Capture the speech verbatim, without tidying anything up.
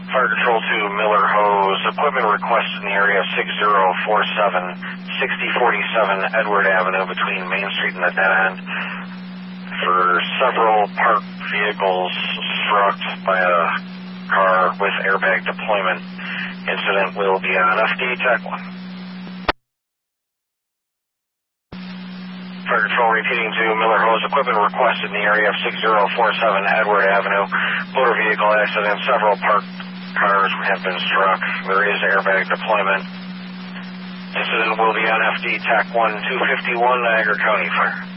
Fire Control to Miller Hose. Equipment request in the area of six zero four seven, sixty forty-seven Edward Avenue between Main Street and the dead end. For several parked vehicles struck by a car with airbag deployment. Incident will be on F D Tech one. Fire Control repeating to Miller Hose. Equipment request in the area of six zero four seven Edward Avenue. Motor vehicle accident. Several parked cars have been struck. There is airbag deployment. Incident will be on F D Tech one two fifty-one, Niagara County Fire.